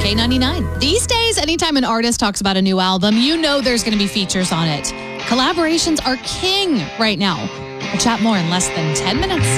K99. These days, anytime an artist talks about a new album, you know there's going to be features on it. Collaborations are king right now. We'll chat more in less than 10 minutes.